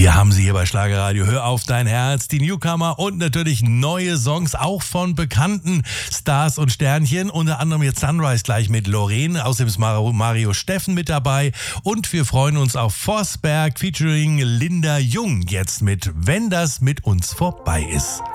Wir haben sie hier bei Schlagerradio. Hör auf dein Herz, die Newcomer und natürlich neue Songs, auch von bekannten Stars und Sternchen. Unter anderem jetzt Sunrise gleich mit Lorraine. Außerdem ist Mario Steffen mit dabei. Und wir freuen uns auf Forsberg featuring Linda Jung jetzt mit Wenn das mit uns vorbei ist.